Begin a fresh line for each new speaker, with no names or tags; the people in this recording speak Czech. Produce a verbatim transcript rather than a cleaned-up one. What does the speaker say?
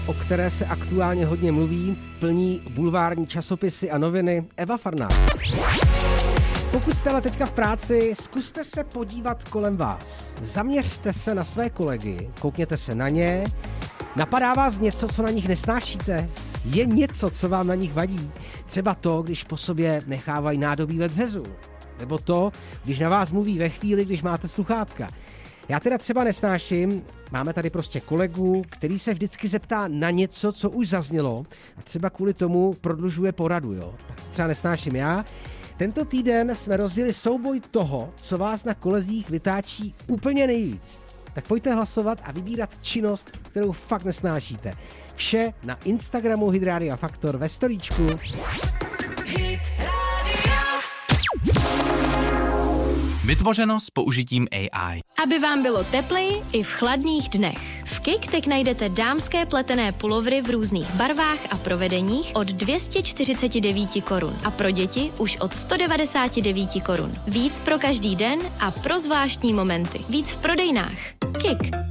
o které se aktuálně hodně mluví, plní bulvární časopisy a noviny Eva Farná. Pokud jste ale teďka v práci, zkuste se podívat kolem vás. Zaměřte se na své kolegy, koukněte se na ně. Napadá vás něco, co na nich nesnášíte? Je něco, co vám na nich vadí? Třeba to, když po sobě nechávají nádobí ve dřezu. Nebo to, když na vás mluví ve chvíli, když máte sluchátka. Já teda třeba nesnáším, máme tady prostě kolegu, který se vždycky zeptá na něco, co už zaznělo a třeba kvůli tomu prodlužuje poradu, jo. Tak třeba nesnáším já. Tento týden jsme rozjeli souboj toho, co vás na kolezích vytáčí úplně nejvíc. Tak pojďte hlasovat a vybírat činnost, kterou fakt nesnášíte. Vše na Instagramu Hit Radio Faktor ve storíčku.
Vytvořeno s použitím A I.
Aby vám bylo tepleji i v chladných dnech. V Kik teď najdete dámské pletené pulovry v různých barvách a provedeních od dvě stě čtyřicet devět korun a pro děti už od sto devadesát devět korun. Víc pro každý den a pro zvláštní momenty. Víc v prodejnách. Kik.